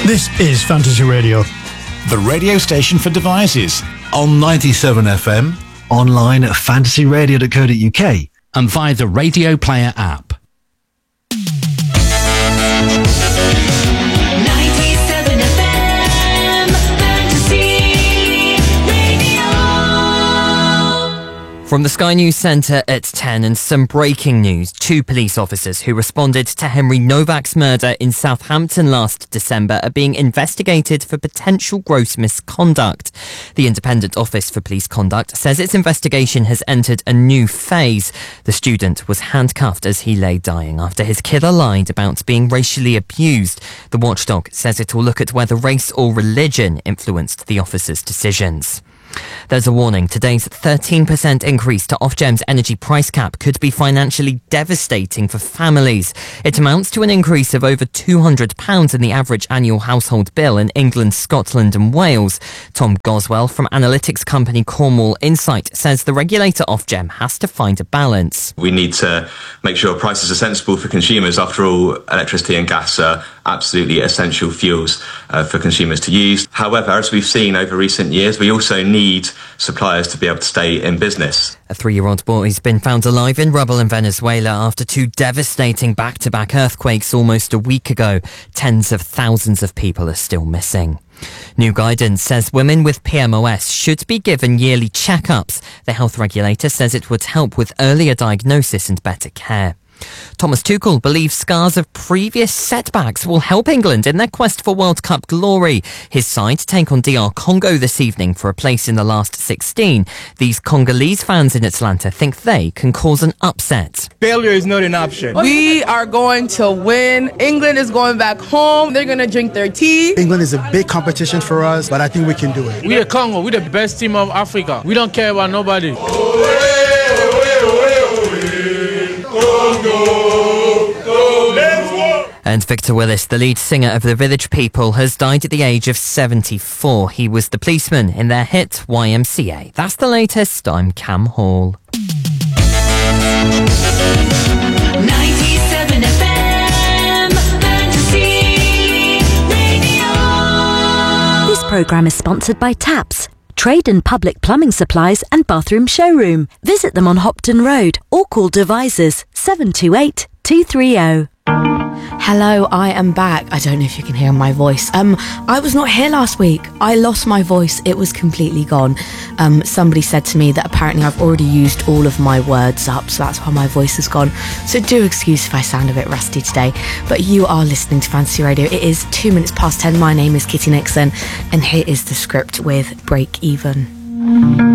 This is Fantasy Radio, the radio station for devices. On 97 FM, online at fantasyradio.co.uk, and via the Radio Player app. 97 FM, Fantasy Radio. From the Sky News Centre at 10 and some breaking news. 2 police officers who responded to Henry Novak's murder in Southampton last December are being investigated for potential gross misconduct. The Independent Office for Police Conduct says its investigation has entered a new phase. The student was handcuffed as he lay dying after his killer lied about being racially abused. The watchdog says it will look at whether race or religion influenced the officer's decisions. There's a warning. Today's 13% increase to Ofgem's energy price cap could be financially devastating for families. It amounts to an increase of over £200 in the average annual household bill in England, Scotland and Wales. Tom Goswell from analytics company Cornwall Insight says the regulator Ofgem has to find a balance. We need to make sure prices are sensible for consumers. After all, electricity and gas are absolutely essential fuels for consumers to use. However, as we've seen over recent years, we also need suppliers to be able to stay in business. A 3-year-old boy has been found alive in rubble in Venezuela after 2 devastating back-to-back earthquakes almost a week ago. Tens of thousands of people are still missing. New guidance says women with PMOS should be given yearly checkups. The health regulator says it would help with earlier diagnosis and better care. Thomas Tuchel believes scars of previous setbacks will help England in their quest for World Cup glory. His side take on DR Congo this evening for a place in the last 16. These Congolese fans in Atlanta think they can cause an upset. Failure is not an option. We are going to win. England is going back home. They're going to drink their tea. England is a big competition for us, but I think we can do it. We're Congo. We're the best team of Africa. We don't care about nobody. And Victor Willis, the lead singer of The Village People, has died at the age of 74. He was the policeman in their hit YMCA. That's the latest. I'm Cam Hall. 97 FM, Fantasy Radio. This programme is sponsored by TAPS, Trade and Public Plumbing Supplies and Bathroom Showroom. Visit them on Hopton Road or call Devices 728 230. Hello, I am back. I don't know if you can hear my voice. I was not here last week. I lost my voice. It was completely gone. Somebody said to me that apparently I've already used all of my words up, so that's why my voice is gone. So do excuse if I sound a bit rusty today. But you are listening to Fantasy Radio. It is 2 minutes past 10. My name is Kitty Nixon, and here is the script with Break Even.